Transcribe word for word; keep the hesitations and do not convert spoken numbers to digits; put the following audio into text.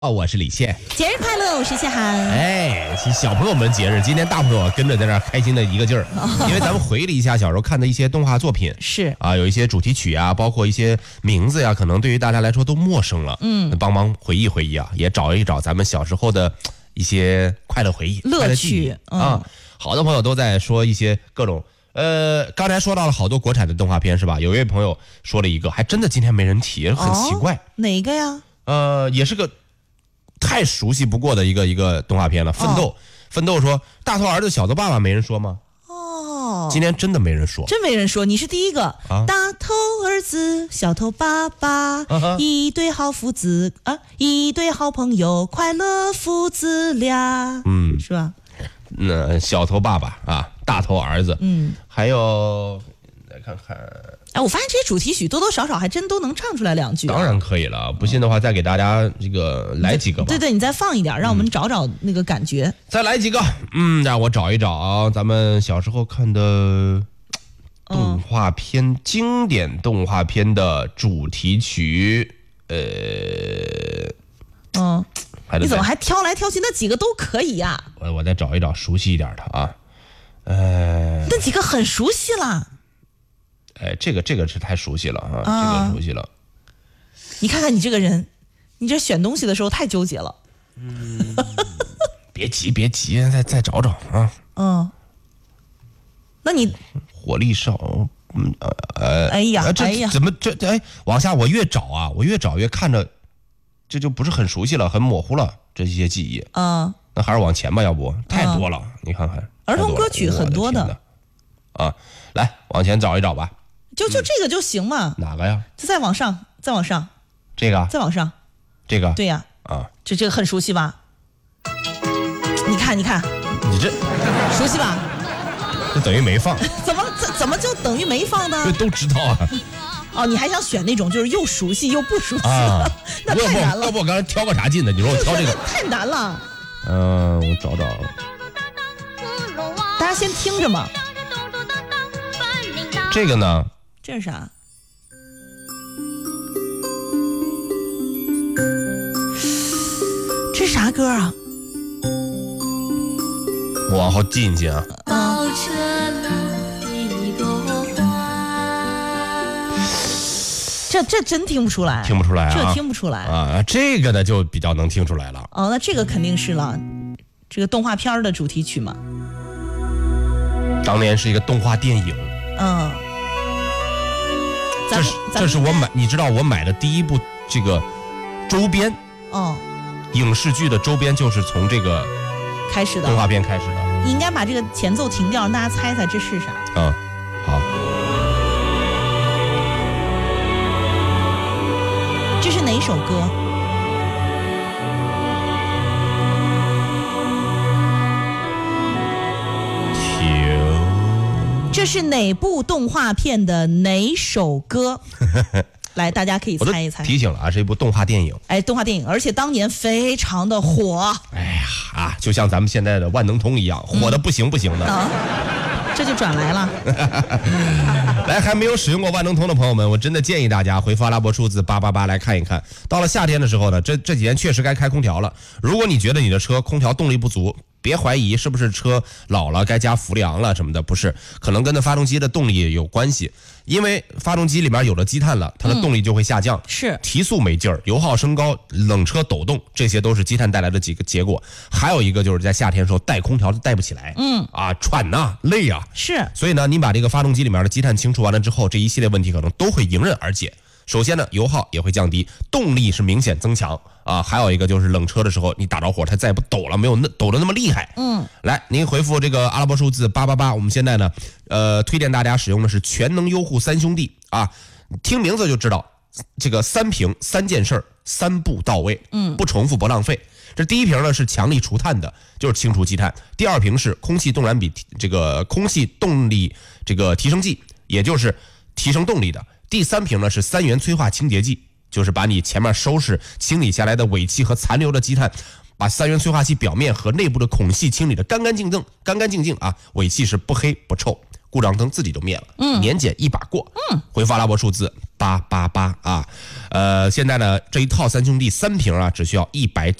哦，我是李现。 节日快乐，我是谢涵。 哎，小朋友们节日，今天大朋友跟着在那儿开心的一个劲儿，哦、因为咱们回忆了一下小时候看的一些动画作品， 是啊，有一些主题曲啊，包括一些名字呀，可能对于大家来说都陌生了。嗯，帮忙回忆回忆啊，也找一找咱们小时候的一些快乐回忆、 乐趣、 嗯、啊。好多朋友都在说一些各种。呃，刚才说到了好多国产的动画片是吧？有一位朋友说了一个，还真的今天没人提，很奇怪。哦、 哪个呀？ 呃，也是个太熟悉不过的一个一个动画片了。奋斗，哦、奋斗说大头儿子小头爸爸没人说吗？ 哦， 今天真的没人说， 真没人说，你是第一个。啊、大头儿子小头爸爸，啊、一对好父子啊，一对好朋友，快乐父子俩。嗯，是吧？ 那小头爸爸啊，大头儿子，嗯，还有来看看， 哎，我发现这些主题曲多多少少还真都能唱出来两句、啊。 当然可以了，不信的话再给大家这个来几个吧。 对对，你再放一点，让我们找找那个感觉。嗯、 再来几个，嗯，让我找一找啊，咱们小时候看的动画片，嗯、经典动画片的主题曲，呃， 嗯。你怎么还挑来挑去？那几个都可以呀、啊。 我我再找一找熟悉一点的啊，呃， 那几个很熟悉了。 哎，这个这个是太熟悉了啊，啊这个熟悉了。 你看看你这个人，你这选东西的时候太纠结了。 嗯，别急别急，再再找找啊。嗯。 那你火力少，嗯呃， 哎呀， 这哎呀， 怎么这哎往下我越找啊，我越找越看着。这就不是很熟悉了，很模糊了，这些记忆。嗯，那还是往前吧，要不太多了。嗯、你看看， 儿童歌曲很多的。 的啊，来往前找一找吧。 就就这个就行嘛。 哪个呀？ 再往上，再往上。 这个？ 再往上。 这个？ 对呀。 啊， 这这个很熟悉吧？你看，你看， 你这熟悉吧？ 这等于没放。 怎么怎怎么就等于没放呢？ 都知道啊。 哦，你还想选那种就是又熟悉又不熟悉的，啊、那太难了。 要不我刚才挑个啥劲呢？你说我挑这个太难了。 嗯、呃，我找找。 大家先听着嘛。 这个呢？ 这是啥？这是啥歌啊？ 我往后记一记啊。嗯这这真听不出来， 听不出来啊， 这听不出来啊，这个呢就比较能听出来了。 哦，那这个肯定是了，这个动画片的主题曲嘛。 当年是一个动画电影。嗯。这是这是我买，你知道我买的第一部这个周边。哦。影视剧的周边就是从这个开始的动画片开始的。 你应该把这个前奏停掉，让大家猜猜这是啥。 嗯，好。 这是哪首歌？ 停。 这是哪部动画片的哪首歌？来，大家可以猜一猜。 提醒了啊，是一部动画电影。 哎，动画电影，而且当年非常的火。 哎呀啊，就像咱们现在的万能通一样，火的不行不行的。嗯啊这就转来了。 来，还没有使用过万能通的朋友们，我真的建议大家回复阿拉伯数字八八八来看一看。到了夏天的时候呢，这这几天确实该开空调了。如果你觉得你的车空调动力不足，别怀疑是不是车老了该加氟利昂了什么的，不是，可能跟那发动机的动力有关系。因为发动机里面有了积碳了，它的动力就会下降，嗯、 是提速没劲儿，油耗升高，冷车抖动，这些都是积碳带来的几个结果。还有一个就是在夏天的时候带空调带不起来，嗯啊喘呐、啊、累啊， 是。 所以呢，你把这个发动机里面的积碳清除完了之后，这一系列问题可能都会迎刃而解。首先呢，油耗也会降低，动力是明显增强啊。还有一个就是冷车的时候，你打着火它再也不抖了，没有那抖的那么厉害。嗯，来，您回复这个阿拉伯数字八八八，我们现在呢，呃，推荐大家使用的是全能优护三兄弟啊，听名字就知道，这个三瓶三件事儿，三步到位，嗯，不重复不浪费。这第一瓶呢是强力除碳的，就是清除积碳；第二瓶是空气动燃比这个空气动力这个提升剂，也就是提升动力的；第三瓶呢是三元催化清洁剂，就是把你前面收拾清理下来的尾气和残留的积碳，把三元催化剂表面和内部的孔隙清理的干干净净，干干净净啊，尾气是不黑不臭。 故障灯自己就灭了，嗯，年检一把过，嗯，回复阿拉伯数字八八八啊，呃，现在呢这一套三兄弟三瓶啊，只需要一百